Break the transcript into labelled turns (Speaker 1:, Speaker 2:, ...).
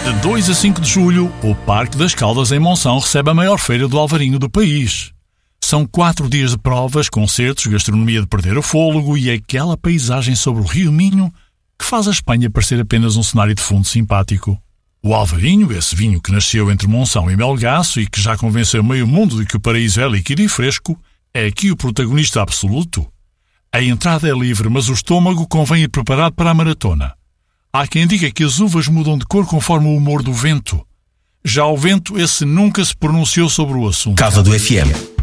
Speaker 1: De 2 a 5 de julho, o Parque das Caldas em Monção recebe a maior feira do Alvarinho do país. São 4 dias de provas, concertos, gastronomia de perder o fôlego e aquela paisagem sobre o Rio Minho que faz a Espanha parecer apenas um cenário de fundo simpático. O Alvarinho, esse vinho que nasceu entre Monção e Melgaço e que já convenceu meio mundo de que o paraíso é líquido e fresco, é aqui o protagonista absoluto. A entrada é livre, mas o estômago convém ir preparado para a maratona. Há quem diga que as uvas mudam de cor conforme o humor do vento. Já o vento, esse nunca se pronunciou sobre o assunto.
Speaker 2: Casa do FM.